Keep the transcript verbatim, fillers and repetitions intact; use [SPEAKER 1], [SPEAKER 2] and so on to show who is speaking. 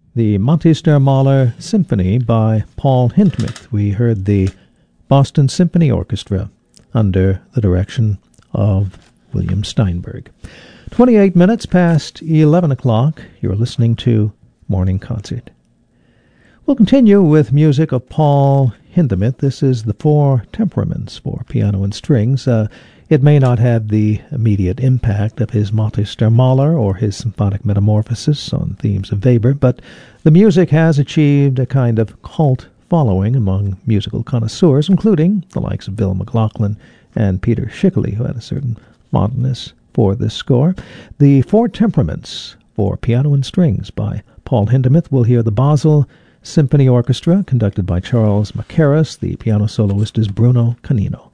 [SPEAKER 1] The Monty-Stermaler Symphony by Paul Hindemith. We heard the Boston Symphony Orchestra under the direction of William Steinberg. twenty-eight minutes past eleven o'clock. You're listening to Morning Concert. We'll continue with music of Paul Hindemith. This is the Four Temperaments for piano and strings. Uh, it may not have the immediate impact of his Monty-Stermaler or his Symphonic Metamorphosis on themes of Weber, but the music has achieved a kind of cult following among musical connoisseurs, including the likes of Bill McLaughlin and Peter Schickele, who had a certain fondness for this score. The Four Temperaments for piano and strings by Paul Hindemith. We'll hear the Basel Symphony Orchestra, conducted by Charles Mackerras. The piano soloist is Bruno Canino.